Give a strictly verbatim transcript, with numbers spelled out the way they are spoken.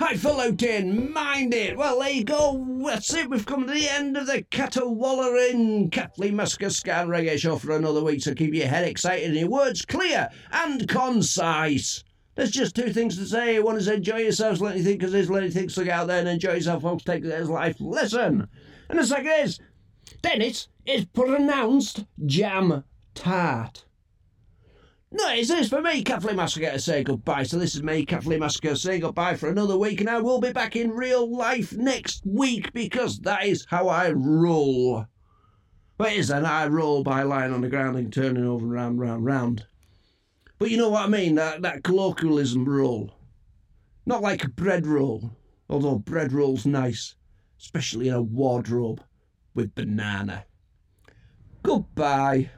Highfalutin, mind it. Well, there you go. That's it. We've come to the end of the Catawallerin Kathleen Musker Scan Reggae Show for another week, so keep your head excited and your words clear and concise. There's just two things to say. One is enjoy yourselves, let you think, because there's let you think, so get out there and enjoy yourself, folks. Take it as life lesson. And the second is, Dennis is pronounced jam tart. No, it's this for me, Kathleen Musker, to say goodbye. So this is me, Kathleen Musker, saying goodbye for another week, and I will be back in real life next week, because that is how I roll. But it is then, I roll by lying on the ground and turning over and round, round, round. But you know what I mean, that, that colloquialism roll. Not like a bread roll, although bread roll's nice, especially in a wardrobe with banana. Goodbye.